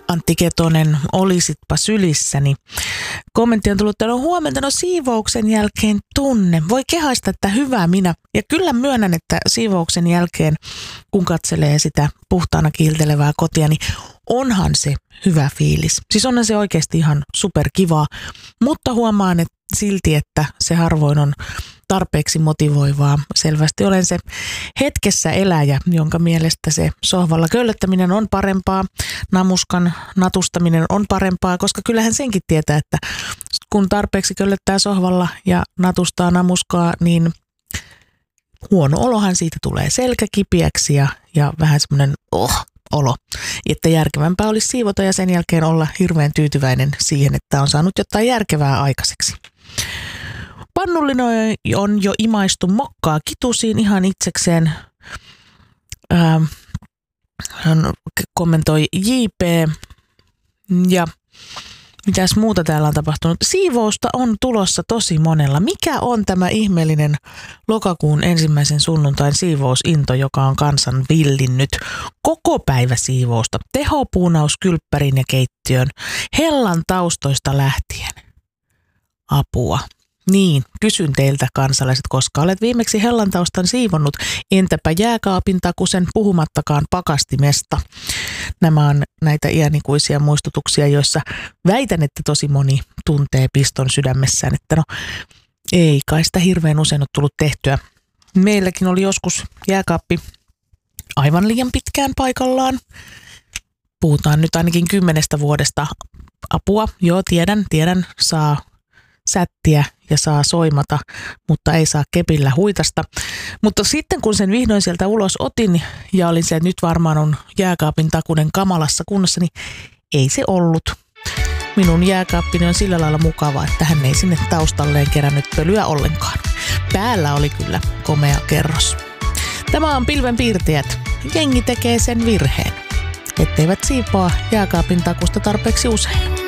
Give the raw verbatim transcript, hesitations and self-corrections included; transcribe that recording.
Antti Ketonen, olisitpa sylissäni. Kommentti on tullut, että no huomenta, no siivouksen jälkeen tunne. Voi kehaista, että hyvä minä. Ja kyllä myönnän, että siivouksen jälkeen, kun katselee sitä puhtaana kiiltelevää kotia, niin onhan se hyvä fiilis. Siis onhan se oikeasti ihan superkivaa, mutta huomaan että silti, että se harvoin on tarpeeksi motivoivaa. Selvästi olen se hetkessä eläjä, jonka mielestä se sohvalla köllöttäminen on parempaa, namuskan natustaminen on parempaa, koska kyllähän senkin tietää, että kun tarpeeksi köllöttää sohvalla ja natustaa namuskaa, niin huono olohan siitä tulee selkäkipiäksi ja, ja vähän semmoinen oh, olo. Että järkevämpää olisi siivota ja sen jälkeen olla hirveän tyytyväinen siihen, että on saanut jotain järkevää aikaiseksi. Pannullinen on jo imaistu mokkaa kitusiin ihan itsekseen. Ää, hän kommentoi J P. Ja mitäs muuta täällä on tapahtunut? Siivousta on tulossa tosi monella. Mikä on tämä ihmeellinen lokakuun ensimmäisen sunnuntain siivousinto, joka on kansan villinnyt? Koko päivä siivousta. Tehopuunaus kylppärin ja keittiön. Hellan taustoista lähtien. Apua. Niin, kysyn teiltä kansalaiset, koska olet viimeksi hellantaustan siivonnut, entäpä jääkaapin takusen puhumattakaan pakastimesta. Nämä on näitä iänikuisia muistutuksia, joissa väitän, että tosi moni tuntee piston sydämessään, että no ei kai sitä hirveän usein ole tullut tehtyä. Meilläkin oli joskus jääkaappi aivan liian pitkään paikallaan. Puhutaan nyt ainakin kymmenestä vuodesta. Apua, joo tiedän, tiedän, saa sättiä ja saa soimata, mutta ei saa kepillä huitasta. Mutta sitten kun sen vihdoin sieltä ulos otin ja olin se, että nyt varmaan on jääkaapin takunen kamalassa kunnossa, niin ei se ollut. Minun jääkaappini on sillä lailla mukava, että hän ei sinne taustalleen kerännyt pölyä ollenkaan. Päällä oli kyllä komea kerros. Tämä on Pilvenpiirtäjät. Jengi tekee sen virheen, etteivät siipoa jääkaapin takusta tarpeeksi usein.